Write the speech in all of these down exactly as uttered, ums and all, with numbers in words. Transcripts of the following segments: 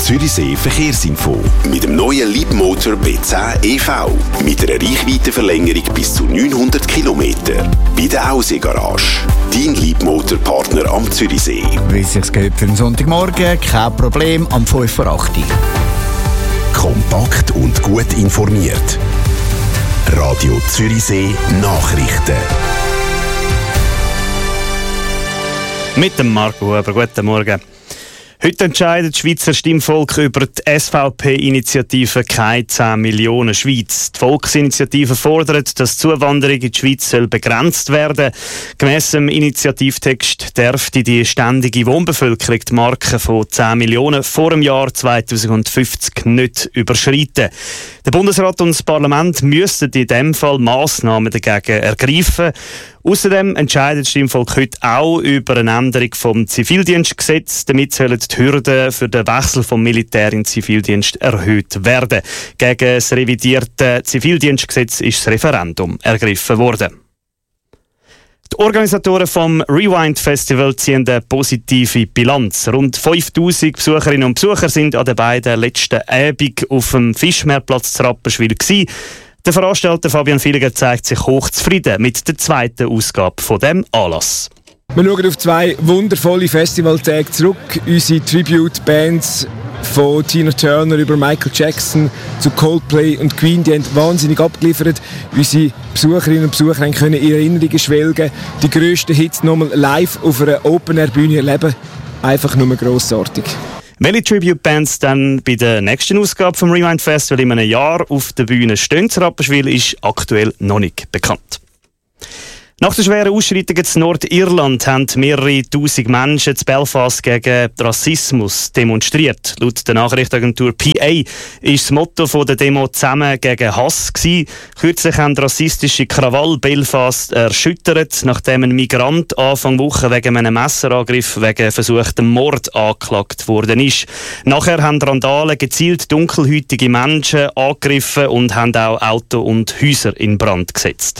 Zürichsee Verkehrsinfo. Mit dem neuen Leapmotor B zehn E V. Mit einer Reichweitenverlängerung bis zu neunhundert Kilometer. Bei der Aussee-Garage. Dein Leapmotor-Partner am Zürichsee. Wie es sich gehört für einen Sonntagmorgen, kein Problem, am fünf vor acht. Kompakt und gut informiert. Radio Zürichsee Nachrichten. Mit dem Marco Huber. Guten Morgen. Heute entscheidet das Schweizer Stimmvolk über die S V P-Initiative «Keine zehn Millionen Schweiz». Die Volksinitiative fordert, dass die Zuwanderung in die Schweiz soll begrenzt werden. Gemäss dem Initiativtext dürfte die ständige Wohnbevölkerung die Marke von zehn Millionen vor dem Jahr zweitausendfünfzig nicht überschreiten. Der Bundesrat und das Parlament müssten in diesem Fall Massnahmen dagegen ergreifen. Außerdem entscheidet das Stimmvolk heute auch über eine Änderung vom Zivildienstgesetz. Damit sollen die Hürden für den Wechsel vom Militär in den Zivildienst erhöht werden. Gegen das revidierte Zivildienstgesetz ist das Referendum ergriffen worden. Die Organisatoren vom Rewind Festival ziehen eine positive Bilanz. Rund fünftausend Besucherinnen und Besucher sind an den beiden letzten Abend auf dem Fischmeerplatz zu Rapperswil gewesen. Der Veranstalter Fabian Villiger zeigt sich hochzufrieden mit der zweiten Ausgabe von dem Anlass. Wir schauen auf zwei wundervolle Festivaltage zurück. Unsere Tribute-Bands von Tina Turner über Michael Jackson zu Coldplay und Queen, die haben wahnsinnig abgeliefert. Unsere Besucherinnen und Besucher können ihre Erinnerungen schwelgen, die grössten Hits nochmal live auf einer Open-Air-Bühne erleben. Einfach nur grossartig. Welche Tribute-Bands dann bei der nächsten Ausgabe vom Rewind Festival in einem Jahr auf der Bühne stehen zu Rapperswil, ist aktuell noch nicht bekannt. Nach der schweren Ausschreitungen in Nordirland haben mehrere tausend Menschen in Belfast gegen Rassismus demonstriert. Laut der Nachrichtenagentur P A ist das Motto von der Demo «Zusammen gegen Hass» gewesen. Kürzlich haben rassistische Krawall Belfast erschüttert, nachdem ein Migrant Anfang Woche wegen einem Messerangriff wegen versuchtem Mord angeklagt worden ist. Nachher haben Randalen gezielt dunkelhäutige Menschen angegriffen und haben auch Auto und Häuser in Brand gesetzt.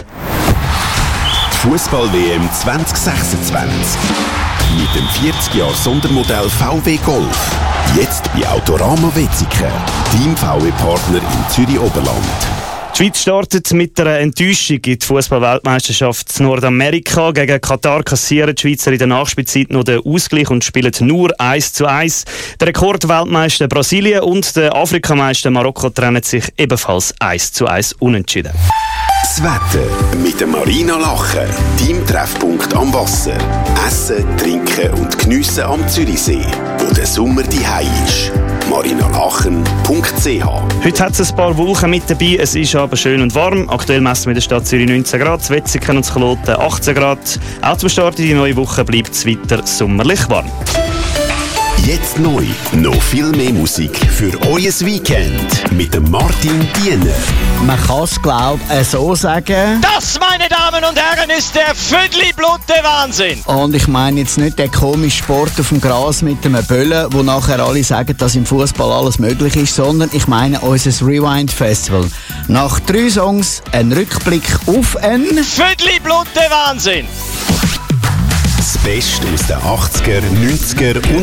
Fußball-W M zwanzig sechsundzwanzig. Mit dem vierzig Jahre Sondermodell V W Golf. Jetzt bei Autorama Wetzikon. Team V W-Partner im Zürich-Oberland. Die Schweiz startet mit einer Enttäuschung in die Fußball-Weltmeisterschaft in Nordamerika. Gegen Katar kassieren die Schweizer in der Nachspielzeit noch den Ausgleich und spielen nur eins zu eins. Der Rekordweltmeister Brasilien und der Afrikameister Marokko trennen sich ebenfalls eins zu eins unentschieden. Das Wetter mit der Marina Lachen. Dein Treffpunkt am Wasser. Essen, trinken und geniessen am Zürichsee, wo der Sommer daheim ist. marinalachen punkt c h. Heute hat es ein paar Wolken mit dabei, es ist aber schön und warm. Aktuell messen wir in der Stadt Zürich neunzehn Grad, in Wetzikon und Kloten achtzehn Grad. Auch zum Start in die neue Woche bleibt es weiter sommerlich warm. Jetzt neu, noch viel mehr Musik für euer Weekend mit dem Martin Diener. Man kann es, glaube ich, so sagen. Das, meine Damen und Herren, ist der Füdli-Blutte Wahnsinn. Und ich meine jetzt nicht den komischen Sport auf dem Gras mit einem Böllen, wo nachher alle sagen, dass im Fußball alles möglich ist, sondern ich meine unser Rewind Festival. Nach drei Songs ein Rückblick auf ein Füdli-Blutte Wahnsinn. Das Beste aus den achtziger, neunziger und